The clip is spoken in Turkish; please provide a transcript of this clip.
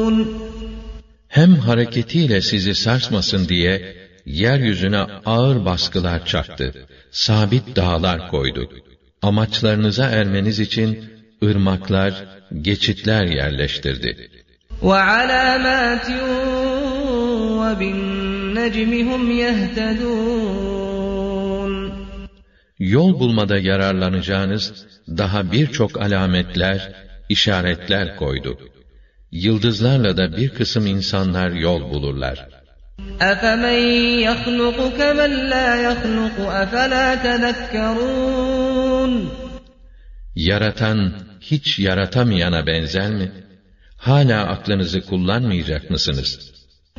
Hem hareketiyle sizi sarsmasın diye yeryüzüne ağır baskılar çaktı, sabit dağlar koydu. Amaçlarınıza ermeniz için ırmaklar, geçitler yerleştirdi. وَعَلَامَاتٍ وَبِالنَّجْمِ هُمْ يَهْتَدُونَ Yol bulmada yararlanacağınız daha birçok alametler, işaretler koydu. Yıldızlarla da bir kısım insanlar yol bulurlar. أَفَمَنْ يَخْلُقُ كَمَنْ لَا يَخْلُقُ أَفَلَا تَذَكَّرُونَ Yaratan, hiç yaratamayana benzer mi? Hala aklınızı kullanmayacak mısınız?